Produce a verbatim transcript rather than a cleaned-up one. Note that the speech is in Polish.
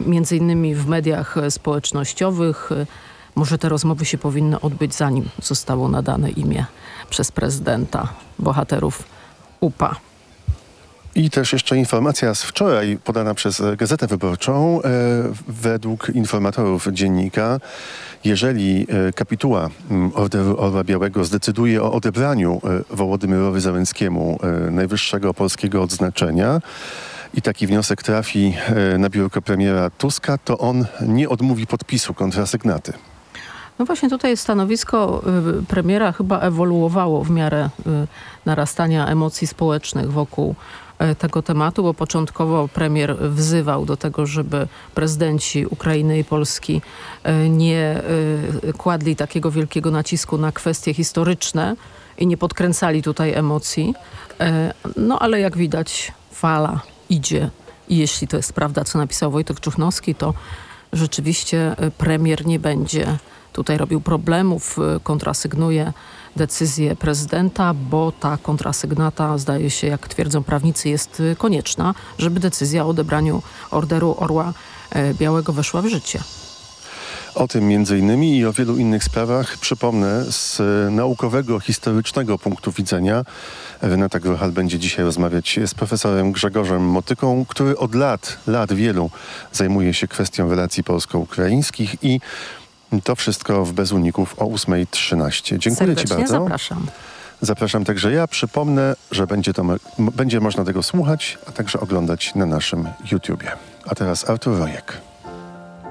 między innymi w mediach społecznościowych. Może te rozmowy się powinny odbyć, zanim zostało nadane imię przez prezydenta bohaterów U P A. I też jeszcze informacja z wczoraj podana przez Gazetę Wyborczą. E, według informatorów dziennika, jeżeli e, kapituła m, Orderu Orła Białego zdecyduje o odebraniu e, Wołodymyrowi Zełenskiemu e, najwyższego polskiego odznaczenia i taki wniosek trafi e, na biurko premiera Tuska, to on nie odmówi podpisu kontrasygnaty. No właśnie tutaj stanowisko y, premiera chyba ewoluowało w miarę y, narastania emocji społecznych wokół y, tego tematu, bo początkowo premier wzywał do tego, żeby prezydenci Ukrainy i Polski y, nie y, kładli takiego wielkiego nacisku na kwestie historyczne i nie podkręcali tutaj emocji. Y, no ale jak widać, fala idzie i jeśli to jest prawda, co napisał Wojtek Czuchnowski, to rzeczywiście y, premier nie będzie tutaj robił problemów, kontrasygnuje decyzję prezydenta, bo ta kontrasygnata, zdaje się, jak twierdzą prawnicy, jest konieczna, żeby decyzja o odebraniu Orderu Orła Białego weszła w życie. O tym między innymi i o wielu innych sprawach, przypomnę, z naukowego, historycznego punktu widzenia Renata Grochal będzie dzisiaj rozmawiać z profesorem Grzegorzem Motyką, który od lat, lat wielu zajmuje się kwestią relacji polsko-ukraińskich i to wszystko w Bez Uników o ósma trzynaście. Dziękuję Serdecznie Ci bardzo. zapraszam. Zapraszam także ja. Przypomnę, że będzie, to, będzie można tego słuchać, a także oglądać na naszym YouTubie. A teraz Artur Rojek.